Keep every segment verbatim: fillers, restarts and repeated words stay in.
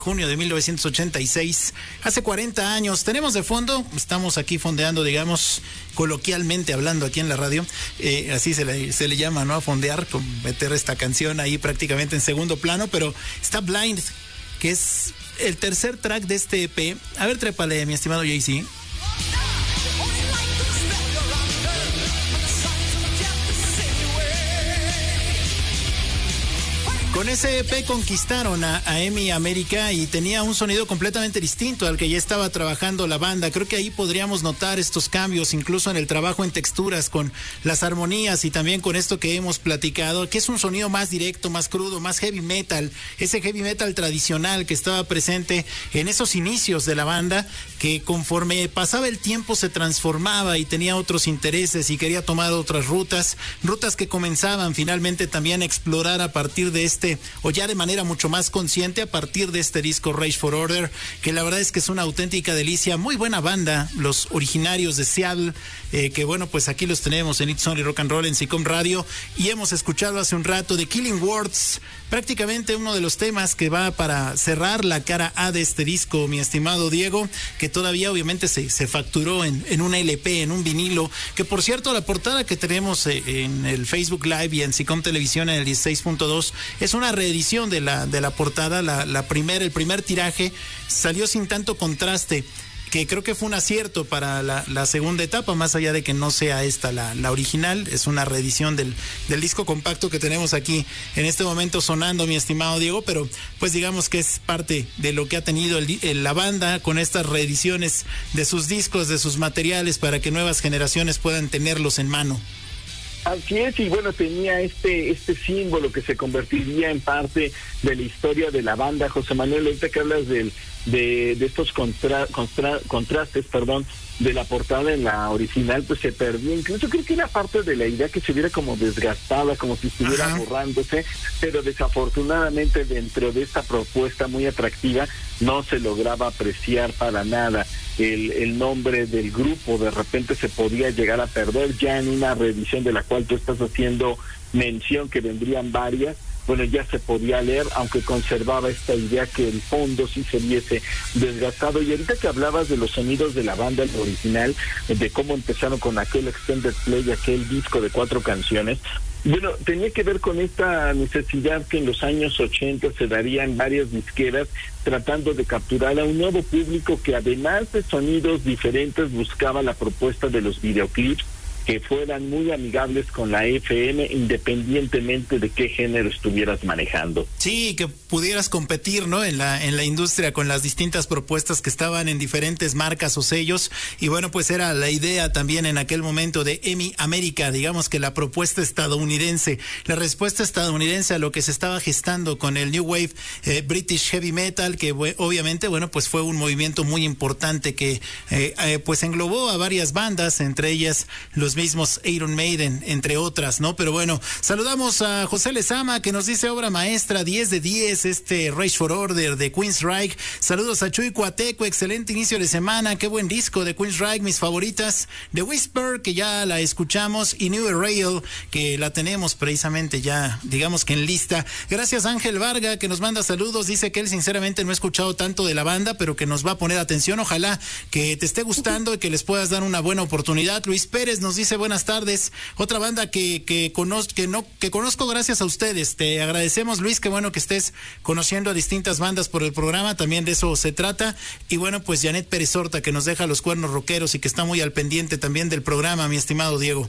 junio de mil novecientos ochenta y seis, hace cuarenta años. Tenemos de fondo, estamos aquí fondeando, digamos, coloquialmente hablando aquí en la radio, eh, así se le, se le llama, ¿no? A fondear, con meter esta canción ahí prácticamente en segundo plano, pero está Blind, que es el tercer track de este E P. A ver, trépale, mi estimado Jay-Z. Con ese E P conquistaron a, a EMI América y tenía un sonido completamente distinto al que ya estaba trabajando la banda. Creo que ahí podríamos notar estos cambios, incluso en el trabajo en texturas, con las armonías y también con esto que hemos platicado, que es un sonido más directo, más crudo, más heavy metal, ese heavy metal tradicional que estaba presente en esos inicios de la banda, que conforme pasaba el tiempo se transformaba y tenía otros intereses y quería tomar otras rutas, rutas que comenzaban finalmente también a explorar a partir de este, o ya de manera mucho más consciente, a partir de este disco Rage for Order, que la verdad es que es una auténtica delicia. Muy buena banda, los originarios de Seattle, eh, que bueno, pues aquí los tenemos en It's Only Rock and Roll, en SICOM Radio, y hemos escuchado hace un rato de Killing Words, prácticamente uno de los temas que va para cerrar la cara A de este disco, mi estimado Diego, que todavía obviamente se, se facturó en, en un L P, en un vinilo, que por cierto la portada que tenemos eh, en el Facebook Live y en SICOM Televisión en el dieciséis punto dos es una reedición de la, de la portada. La, la primer, el primer tiraje salió sin tanto contraste, que creo que fue un acierto para la, la segunda etapa, más allá de que no sea esta la, la original. Es una reedición del, del disco compacto que tenemos aquí en este momento sonando, mi estimado Diego, pero pues digamos que es parte de lo que ha tenido el, el, la banda con estas reediciones de sus discos, de sus materiales, para que nuevas generaciones puedan tenerlos en mano. Así es, y bueno, tenía este este símbolo que se convertiría en parte de la historia de la banda. José Manuel, ahorita que hablas del, de, de estos contra, contra, contrastes, perdón, de la portada en la original, pues se perdió. Incluso creo que era parte de la idea que se viera como desgastada, como si estuviera Ajá. borrándose, pero desafortunadamente dentro de esta propuesta muy atractiva no se lograba apreciar para nada el, el nombre del grupo. De repente se podía llegar a perder ya en una reedición de la cual tú estás haciendo mención, que vendrían varias. Bueno, ya se podía leer, aunque conservaba esta idea que el fondo sí se viese desgastado. Y ahorita que hablabas de los sonidos de la banda original, de cómo empezaron con aquel extended play, aquel disco de cuatro canciones, bueno, tenía que ver con esta necesidad que en los años ochenta se darían varias disqueras tratando de capturar a un nuevo público que, además de sonidos diferentes, buscaba la propuesta de los videoclips que fueran muy amigables con la F M, independientemente de qué género estuvieras manejando. Sí, que pudieras competir, ¿no? En la en la industria con las distintas propuestas que estaban en diferentes marcas o sellos. Y bueno, pues era la idea también en aquel momento de EMI América, digamos que la propuesta estadounidense, la respuesta estadounidense a lo que se estaba gestando con el New Wave eh, British Heavy Metal, que obviamente, bueno, pues fue un movimiento muy importante que eh, eh, pues englobó a varias bandas, entre ellas los mismos Iron Maiden, entre otras, ¿no? Pero bueno, saludamos a José Lezama, que nos dice obra maestra, diez de diez, este Rage for Order de Queensryche. Saludos a Chuy Cuateco, excelente inicio de semana, qué buen disco de Queensryche, mis favoritas. The Whisper, que ya la escuchamos, y New Rail, que la tenemos precisamente ya, digamos que en lista. Gracias Ángel Varga, que nos manda saludos, dice que él sinceramente no ha escuchado tanto de la banda, pero que nos va a poner atención. Ojalá que te esté gustando y que les puedas dar una buena oportunidad. Luis Pérez nos dice buenas tardes, otra banda que que conozco que no que conozco gracias a ustedes. Te agradecemos, Luis, qué bueno que estés conociendo a distintas bandas por el programa, también de eso se trata. Y bueno, pues Janet Pérez Horta, que nos deja los cuernos rockeros y que está muy al pendiente también del programa, mi estimado Diego.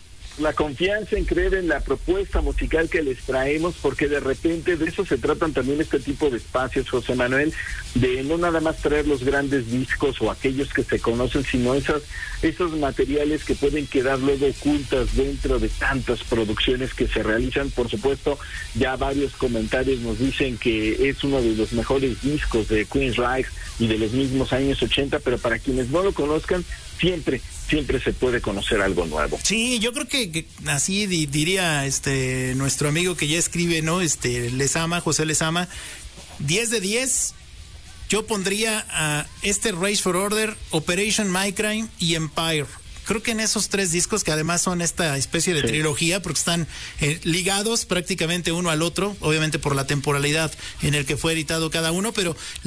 La confianza en creer en la propuesta musical que les traemos, porque de repente de eso se tratan también este tipo de espacios, José Manuel, de no nada más traer los grandes discos o aquellos que se conocen, sino esas, esos materiales que pueden quedar luego ocultas dentro de tantas producciones que se realizan. Por supuesto, ya varios comentarios nos dicen que es uno de los mejores discos de Queensryche y de los mismos años ochenta, pero para quienes no lo conozcan, siempre siempre se puede conocer algo nuevo. Sí, yo creo que, que así di, diría este nuestro amigo que ya escribe, ¿no? Este Lezama, José Lezama, diez de diez. Yo pondría a este Rage for Order, Operation Mindcrime y Empire. creo que en esos tres discos, que además son esta especie de sí. trilogía, porque están eh, ligados prácticamente uno al otro, obviamente por la temporalidad en el que fue editado cada uno, pero